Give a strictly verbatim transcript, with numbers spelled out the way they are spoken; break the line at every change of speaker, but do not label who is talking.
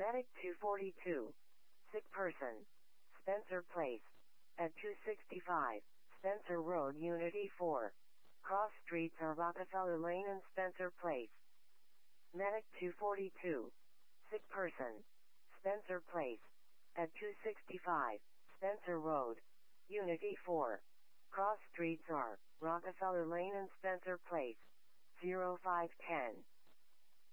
Medic two forty-two. Sick person. Spencer Place. At two sixty-five. Spencer Road, Unity four. Cross streets are Rockefeller Lane and Spencer Place. Medic two forty-two. Sick person. Spencer Place. At two sixty-five. Spencer Road. Unity four. Cross streets are Rockefeller Lane and Spencer Place. zero five ten.